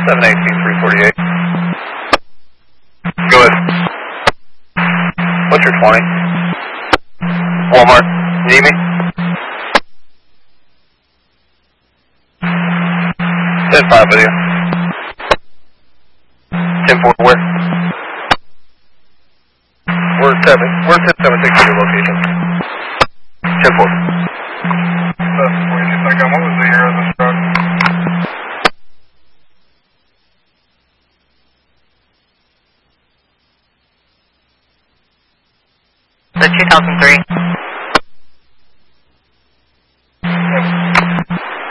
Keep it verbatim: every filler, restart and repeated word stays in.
seven eighteen, three forty-eight. Go ahead. What's your twenty? Walmart. Need me? ten five video. ten four where? We're seven. We're ten seven six your location. ten four. seven forty-two second. What was the year of this truck? The two thousand three.